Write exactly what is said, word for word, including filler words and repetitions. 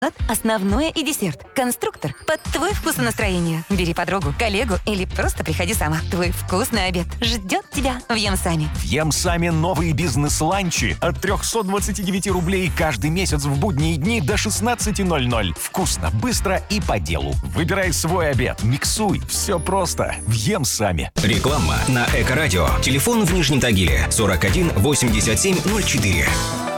Основное и десерт. Конструктор. Под твой вкус и настроение. Бери подругу, коллегу или просто приходи сама. Твой вкусный обед ждет тебя в Емсаме. В Емсаме новые бизнес-ланчи от триста двадцать девять рублей каждый месяц в будние дни до шестнадцати ноль-ноль. Вкусно, быстро и по делу. Выбирай свой обед, миксуй. Все просто. В Емсаме. Реклама на Эко-радио. Телефон в Нижнем Тагиле сорок один восемьдесят семь ноль четыре.